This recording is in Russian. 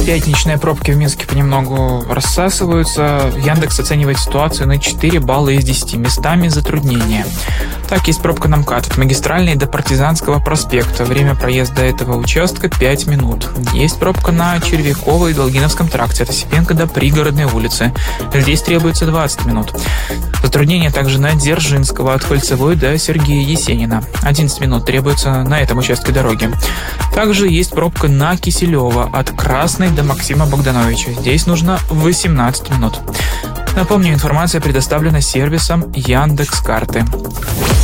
Пятничные пробки в Минске понемногу рассасываются. Яндекс оценивает ситуацию на 4 балла из 10. Местами затруднения. Так, есть пробка на МКАД от Магистральной до Партизанского проспекта. Время проезда этого участка 5 минут. Есть пробка на Червяковой и Долгиновском тракте от Осипенко до Пригородной улицы. Здесь требуется 20 минут. Затруднения также на Дзержинского от Кольцевой до Сергея Есенина. 11 минут требуется на этом участке дороги. Также есть пробка на Киселева от Красной до Максима Богдановича. Здесь нужно 18 минут. Напомню, информация предоставлена сервисом Яндекс.Карты.